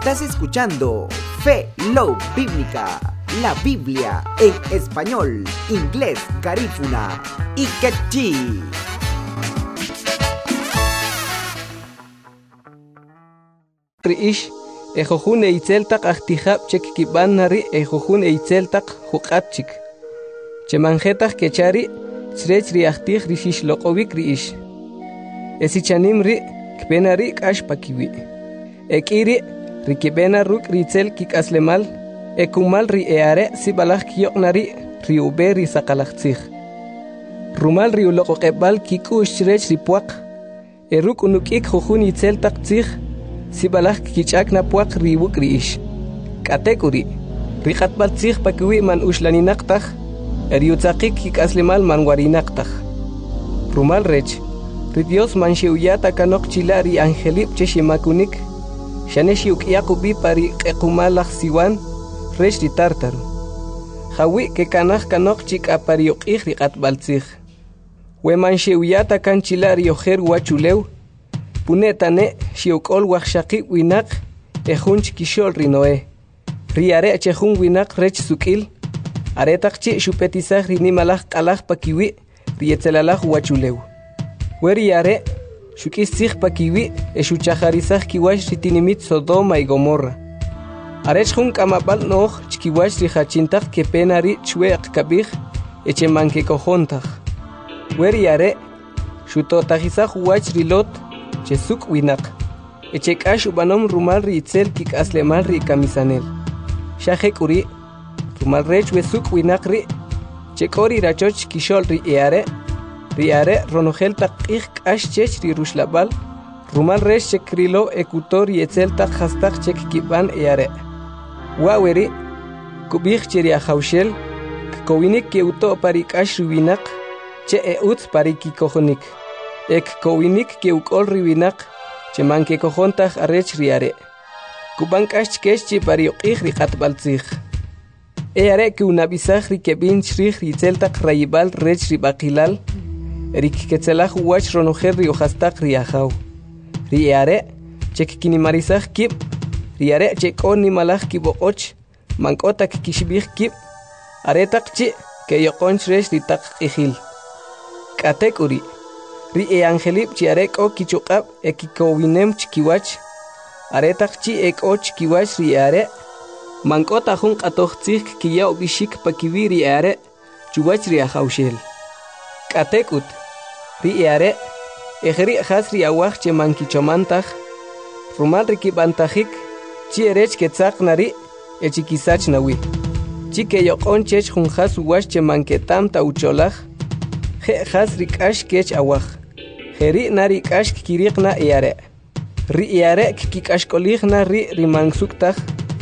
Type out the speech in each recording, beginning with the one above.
Estás escuchando Fe Love Bíblica, la Biblia en español, inglés, garífuna y quechí. Riish ejojun eitzeltak ahtijab chek kiban nari ejojun eitzeltak huqatchik chemanjetak kechari srech ri ahtij rishish loqovik riish esichanim ri kbenari kash pakiwi ekiri rikibena ruk ritzel kikaslemal ekumal ri eare sibalaj kiyoknari ri uberi sakalajtzij rumal ri uloqoqebal kikush srech ripuaq eruk unukik jojun itzeltak tzij sibalaj kichak na puaq riwuk riish katekuri riqatbal tzij pakiwi man ushlaninaktah eriutzaqik kikaslemal man warinaktaj rumal rech ri Dios man xiuyata kanok chila ri angelip cheshimakunik shane xiukiakubi pari qequmalaj siwan rech ri tartaru jawi ke kanaj kanok chik apariuqij riqatbal tzij we man xiuyata kan chila ri ojer wachulew punetane xiukol wajshaqi winak ejun chikishol rinoe riare chejun winak rech sukil aretaqchi xupetisaj rinimalaj qalaj pakiwi rietzelalaj wachulew weriare xukisij pakiwi exuchajarisaj kiwash ritinimit Sodoma y Gomorra arechjun kamabal noj chkiwash rijachintaj kepenari chweq kabij echemanke kojontaj weriare xutotajisaj wach rilot chesuk winak echekash ubanom rumal ritzel kik aslemal ri kamisanel shajekuri rumal rech wesuk winak ri chekori rachoch kishol ri riare ronojel taqij kash chech ri rushlabal rumal rech chekrilo ekutor yetzel taq hastaq chek kiban eare waweri kubij cheri ajaushel kowinik keuto pari kash winak che eutz pari kikojonik ek kowinik ke ukol riwinak chemanke kojontaj arech riare kuban kash kechi pari uqij riqatbal tzij eare ke unabisaj rikebin chrij ritzeltaq rayibal rech ribaqilal rik ketzelaj wach ronojer riojastaq riajaw riare chek kinimarisaj kib riare chekon nimalaj kiboqoch mankotak kishbij kib aretaqchi ke yoqonch rech ritaq qijil katekuri ri angelip chiarek o kichuqab ekikowinem chikiwach aretaqchi eko chikiwach riare mankota jun qatoj kiyaw bishik pakiwi riare chuwach riajaushel katekut riare ejri has riawaj chemankichomantaj rumal rikibantajik chierech ketzaq nari echikisach nawi chike yoqon chech jun has wash chemanketam taucholaj je has rikash kech awaj Heri nari kash kiriqna iare. Ri iare kikash kolihna ri rimansuktaj.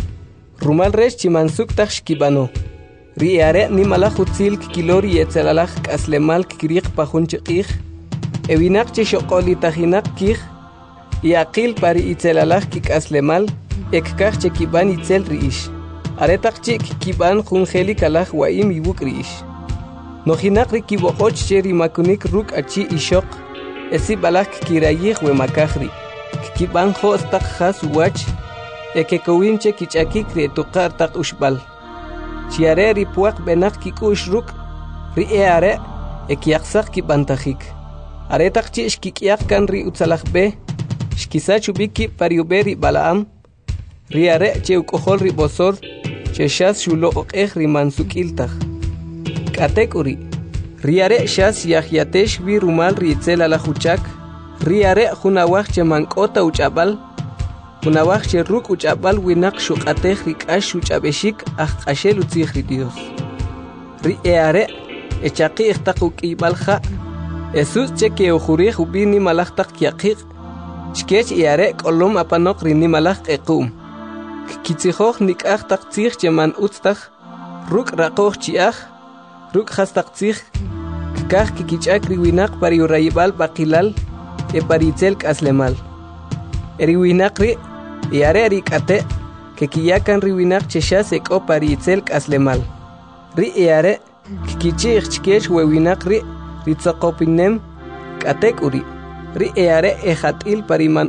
Rumal resh chimansuktaj shkibano. Ri iare ni malajutzil kilori etzelalaj kaslemal kiriq pajun chiqij. Ewinak chishokoli tajinak kij. Iaqil pari itzelalaj kikaslemal. Ekkaj chekiban itzel riish. Aretak chik kiban junjeli kalaj waim ibuk riish. Nojinak rikiboqoch cheri makunik ruk achi ishok. Esi balak kirayih we makahri. Kiban hostak has wach. Ekekowinche kichakik re tukar tak ushbal. Chiare ripuak benak kikush ruk. Ri eare ekiaksak kibantajik. Aretak chi shkikiak kan ri utsalak be. Shkisachubiki pariuberi balaam. Riare che ukohol ri bosor. Che shas shulo okeh ri mansukiltaj. Katekuri. Riare shas yahiatesh vi rumal ritzel ala huchak. Riare junawaj che mankota uchabal. Junawaj che ruk uchabal winak shukatej rikash uchabeshik ajashel utzij Dios. Riare echaki ikhtakuk ibalja. Esus che ke ujurij ubini malajtak kiakik. Chkech iare kolom apanok rini malaj ekum. Kitzijoj nikaj tak tzij che man utztaj. Ruk rakoj chiaj. Ruk hastak tzij. Kaj kikichak riwinak pari urayibal bakilal e paritzel kaslemal. Riwinak ri iare rikate que kiyakan riwinak cheshas eko paritzel kaslemal. Ri iare kikichich chkech wewinak ri ritzakopinem katek uri. Ri eare ejatil pariman